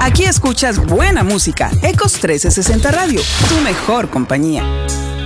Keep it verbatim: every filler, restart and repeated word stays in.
Aquí escuchas buena música. Ecos trescientos sesenta Radio, tu mejor compañía.